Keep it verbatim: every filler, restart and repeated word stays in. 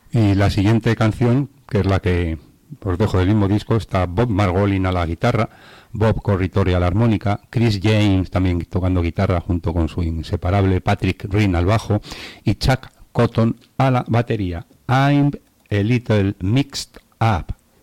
Y la siguiente canción, que es la que os dejo del mismo disco, está Bob Margolin a la guitarra, Bob Corritore a la armónica, Chris James también tocando guitarra junto con su inseparable Patrick Rinn al bajo y Chuck Cotton a la batería. I'm a little mixed up.